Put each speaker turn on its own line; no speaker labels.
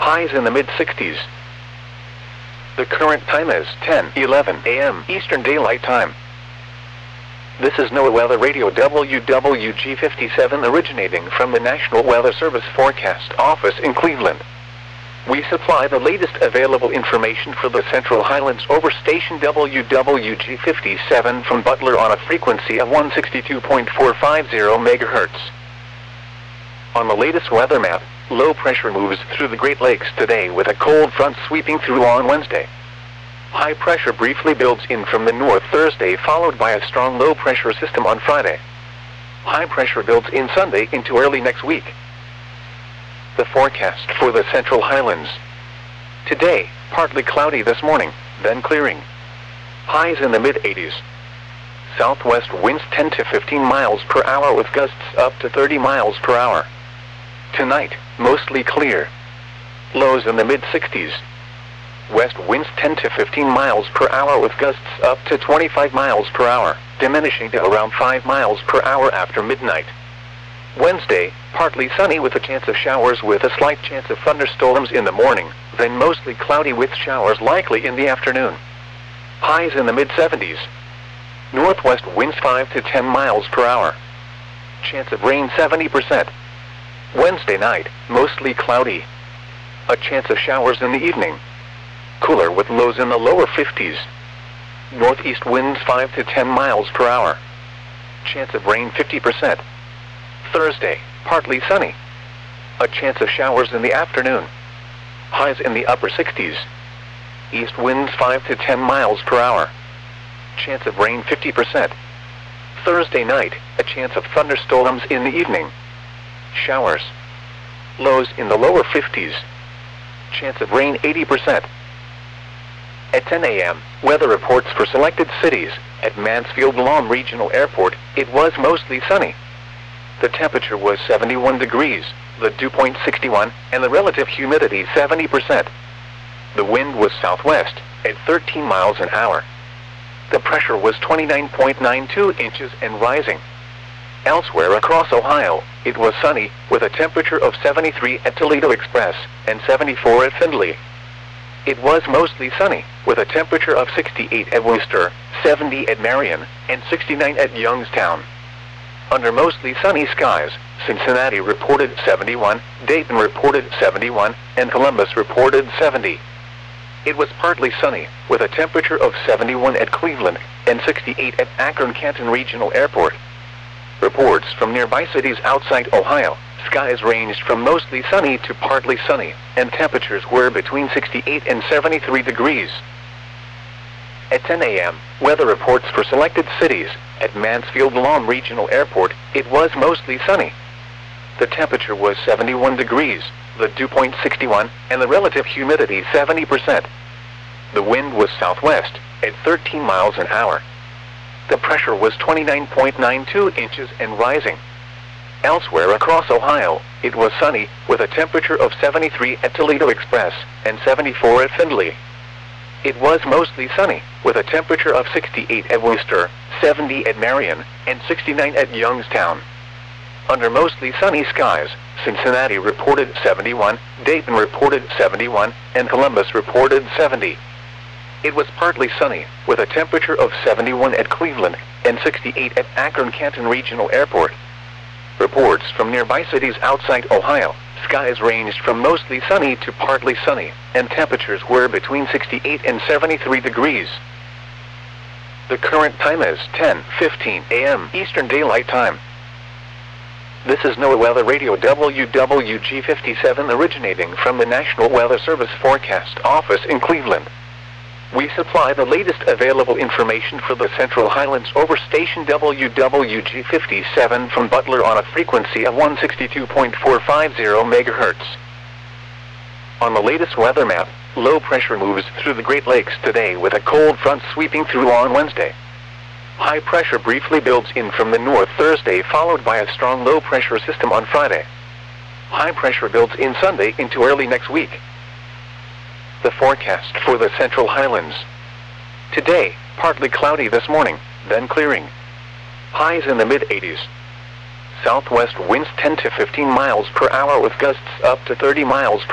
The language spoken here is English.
Highs in the mid-60s. The current time is 10:11 a.m. Eastern Daylight Time. This is NOAA Weather Radio WWG57 originating from the National Weather Service Forecast Office in Cleveland. We supply the latest available information for the Central Highlands over station WWG57 from Butler on a frequency of 162.450 MHz. On the latest weather map, low pressure moves through the Great Lakes today with a cold front sweeping through on Wednesday. High pressure briefly builds in from the north Thursday, followed by a strong low pressure system on Friday. High pressure builds in Sunday into early next week. The forecast for the Central Highlands. Today, partly cloudy this morning, then clearing. Highs in the mid-80s. Southwest winds 10 to 15 miles per hour with gusts up to 30 miles per hour. Tonight, mostly clear. Lows in the mid-60s. West winds 10 to 15 miles per hour with gusts up to 25 miles per hour, diminishing to around 5 miles per hour after midnight. Wednesday, partly sunny with a chance of showers with a slight chance of thunderstorms in the morning, then mostly cloudy with showers likely in the afternoon. Highs in the mid-70s. Northwest winds 5 to 10 miles per hour. Chance of rain 70%. Wednesday night, mostly cloudy. A chance of showers in the evening. Cooler with lows in the lower 50s. Northeast winds 5 to 10 miles per hour. Chance of rain 50%. Thursday, partly sunny. A chance of showers in the afternoon. Highs in the upper 60s. East winds 5 to 10 miles per hour. Chance of rain 50%. Thursday night, a chance of thunderstorms in the evening. Showers. Lows in the lower 50s. Chance of rain 80%. At 10 a.m., weather reports for selected cities. At Mansfield-Lom Regional Airport, it was mostly sunny. The temperature was 71 degrees, the dew point 61, and the relative humidity 70%. The wind was southwest, at 13 miles an hour. The pressure was 29.92 inches and rising. Elsewhere across Ohio, it was sunny, with a temperature of 73 at Toledo Express, and 74 at Findlay. It was mostly sunny, with a temperature of 68 at Worcester, 70 at Marion, and 69 at Youngstown. Under mostly sunny skies, Cincinnati reported 71, Dayton reported 71, and Columbus reported 70. It was partly sunny, with a temperature of 71 at Cleveland, and 68 at Akron-Canton Regional Airport. Reports from nearby cities outside Ohio, skies ranged from mostly sunny to partly sunny, and temperatures were between 68 and 73 degrees. At 10 a.m., weather reports for selected cities. At Mansfield-Lom Regional Airport, it was mostly sunny. The temperature was 71 degrees, the dew point 61, and the relative humidity 70%. The wind was southwest, at 13 miles an hour. The pressure was 29.92 inches and rising. Elsewhere across Ohio, it was sunny, with a temperature of 73 at Toledo Express, and 74 at Findlay. It was mostly sunny, with a temperature of 68 at Worcester, 70 at Marion, and 69 at Youngstown. Under mostly sunny skies, Cincinnati reported 71, Dayton reported 71, and Columbus reported 70. It was partly sunny, with a temperature of 71 at Cleveland, and 68 at Akron-Canton Regional Airport. Reports from nearby cities outside Ohio, skies ranged from mostly sunny to partly sunny, and temperatures were between 68 and 73 degrees. The current time is 10:15 a.m. Eastern Daylight Time. This is NOAA Weather Radio WWG57 originating from the National Weather Service Forecast Office in Cleveland. We supply the latest available information for the Central Highlands over station WWG57 from Butler on a frequency of 162.450 MHz. On the latest weather map, low pressure moves through the Great Lakes today with a cold front sweeping through on Wednesday. High pressure briefly builds in from the north Thursday, followed by a strong low pressure system on Friday. High pressure builds in Sunday into early next week. The forecast for the Central Highlands. Today, partly cloudy this morning, then clearing. Highs in the mid-80s. Southwest winds 10 to 15 miles per hour with gusts up to 30 miles per hour.